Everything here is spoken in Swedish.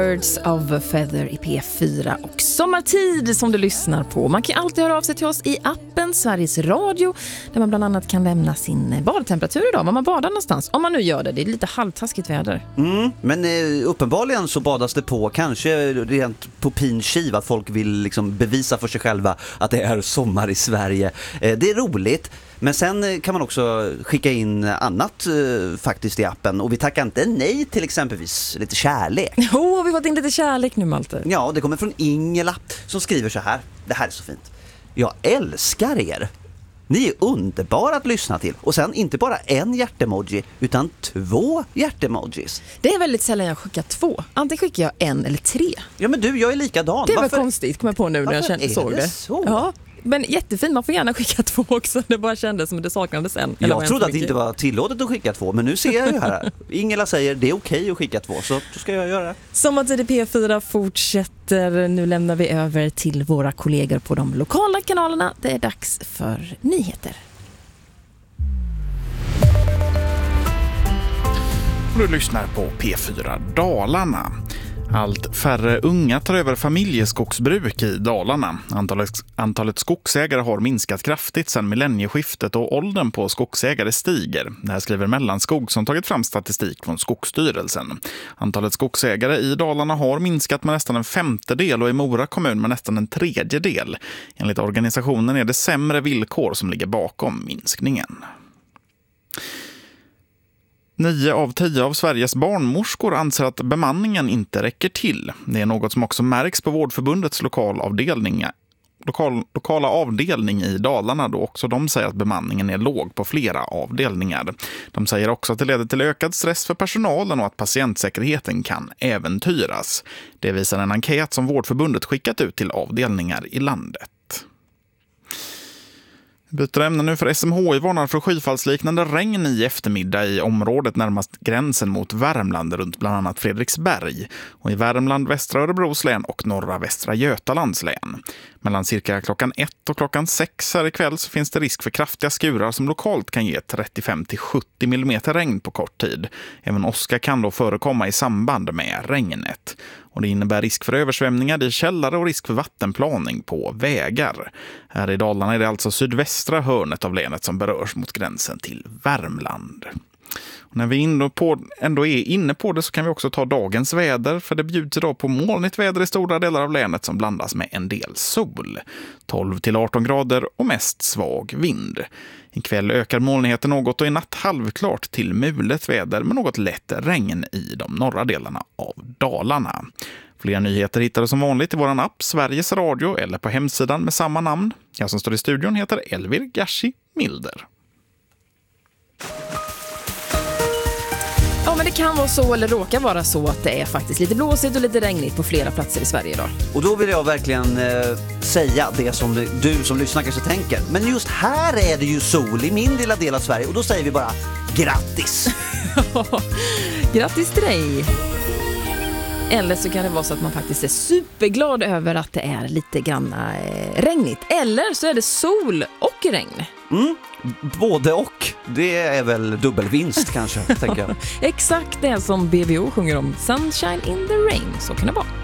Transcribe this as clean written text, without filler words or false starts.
Birds of a Feather i P4 och Sommartid som du lyssnar på. Man kan alltid höra av sig till oss i appen Sveriges Radio där man bland annat kan lämna sin badtemperatur idag, var man badar någonstans. Om man nu gör det, det är lite halvtaskigt väder. Men uppenbarligen så badas det på, kanske rent på pin kiv, att folk vill liksom bevisa för sig själva att det är sommar i Sverige. Det är roligt. Men sen kan man också skicka in annat faktiskt i appen. Och vi tackar inte nej till exempelvis lite kärlek. Har vi fått in lite kärlek nu, Malte? Ja, det kommer från Ingela som skriver så här. Det här är så fint. Jag älskar er. Ni är underbara att lyssna till. Och sen inte bara en hjärtemoji utan 2 hjärtemojis. Det är väldigt sällan jag skickar 2. Antingen skickar jag 1 eller 3. Ja, men du, jag är likadan. Det var konstigt, kom jag på nu när jag såg det. Så? Ja. Men jättefint, man får gärna skicka 2 också. Det bara kändes som att det saknades en. Jag trodde att det inte var tillåtet att skicka 2, men nu ser jag ju här. Ingela säger det är okej att skicka 2, så då ska jag göra det. Sommartid i P4 fortsätter. Nu lämnar vi över till våra kollegor på de lokala kanalerna. Det är dags för nyheter. Du lyssnar på P4 Dalarna. Allt färre unga tar över familjeskogsbruk i Dalarna. Antalet skogsägare har minskat kraftigt sedan millennieskiftet och åldern på skogsägare stiger. Det här skriver Mellanskog som tagit fram statistik från Skogsstyrelsen. Antalet skogsägare i Dalarna har minskat med nästan 1/5 och i Mora kommun med nästan 1/3. Enligt organisationen är det sämre villkor som ligger bakom minskningen. 9 av 10 av Sveriges barnmorskor anser att bemanningen inte räcker till. Det är något som också märks på Vårdförbundets lokala avdelning i Dalarna, då också de säger att bemanningen är låg på flera avdelningar. De säger också att det leder till ökad stress för personalen och att patientsäkerheten kan äventyras. Det visar en enkät som Vårdförbundet skickat ut till avdelningar i landet. Byter ämne nu, för SMHI varnar för skyfallsliknande regn i eftermiddag i området närmast gränsen mot Värmland runt bland annat Fredriksberg. Och i Värmland, västra Örebros län och norra västra Götalands län. Mellan cirka klockan 1 och klockan 6 här ikväll så finns det risk för kraftiga skurar som lokalt kan ge 35-70 mm regn på kort tid. Även åska kan då förekomma i samband med regnet. Och det innebär risk för översvämningar i källare och risk för vattenplaning på vägar. Här i Dalarna är det alltså sydvästra hörnet av länet som berörs mot gränsen till Värmland. Och när vi ändå är inne på det så kan vi också ta dagens väder, för det bjuds idag på molnigt väder i stora delar av länet som blandas med en del sol. 12-18 grader och mest svag vind. Ikväll ökar molnigheten något och i natt halvklart till mulet väder med något lätt regn i de norra delarna av Dalarna. Fler nyheter hittar du som vanligt i våran app Sveriges Radio eller på hemsidan med samma namn. Jag som står i studion heter Elvir Gashi Milder. Ja, men det kan vara så, eller råkar vara så, att det är faktiskt lite blåsigt och lite regnigt på flera platser i Sverige idag. Och då vill jag verkligen säga det som du som lyssnar kanske tänker. Men just här är det ju sol i min lilla del av Sverige. Och då säger vi bara grattis! Grattis till dig! Eller så kan det vara så att man faktiskt är superglad över att det är lite grann regnigt. Eller så är det sol och regn. Både och. Det är väl dubbelvinst kanske, tänker jag. Exakt det som BVO sjunger om. Sunshine in the rain, så kan det vara.